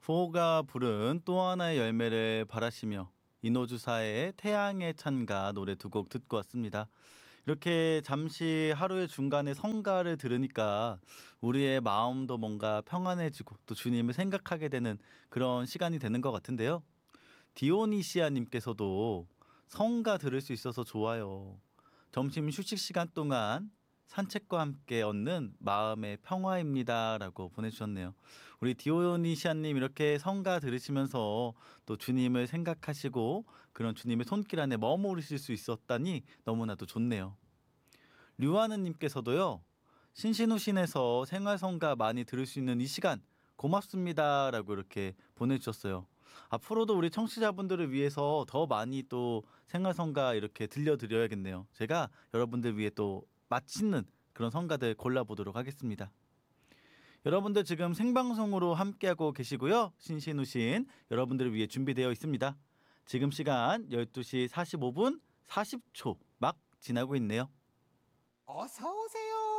포가 부른 또 하나의 열매를 바라시며 이노주사의 태양의 찬가 노래 두 곡 듣고 왔습니다. 이렇게 잠시 하루의 중간에 성가를 들으니까 우리의 마음도 뭔가 평안해지고 또 주님을 생각하게 되는 그런 시간이 되는 것 같은데요. 디오니시아님께서도 성가 들을 수 있어서 좋아요. 점심 휴식 시간 동안 산책과 함께 얻는 마음의 평화입니다라고 보내주셨네요. 우리 디오니시아님 이렇게 성가 들으시면서 또 주님을 생각하시고 그런 주님의 손길 안에 머무르실 수 있었다니 너무나도 좋네요. 류하느님께서도요. 신신우신에서 생활성가 많이 들을 수 있는 이 시간 고맙습니다라고 이렇게 보내주셨어요. 앞으로도 우리 청취자분들을 위해서 더 많이 또 생활성가 이렇게 들려드려야겠네요. 제가 여러분들 위해 또 맛있는 그런 성가들 골라보도록 하겠습니다. 여러분들 지금 생방송으로 함께하고 계시고요. 신신우신 여러분들을 위해 준비되어 있습니다. 지금 시간 12시 45분 40초 막 지나고 있네요. 어서 오세요.